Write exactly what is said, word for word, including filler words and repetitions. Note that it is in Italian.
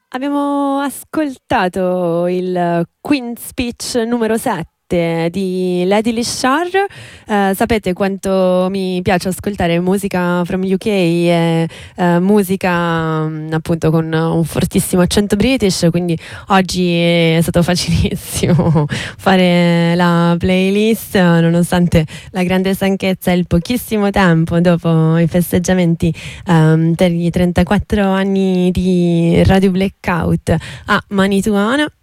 Abbiamo ascoltato il Queen's Speech numero sette di Lady Lishar. Eh, sapete quanto mi piace ascoltare musica from U K e eh, musica mh, appunto con un fortissimo accento british, quindi oggi è stato facilissimo fare la playlist nonostante la grande stanchezza e il pochissimo tempo dopo i festeggiamenti um, per i trentaquattro anni di Radio Blackout a Manituano.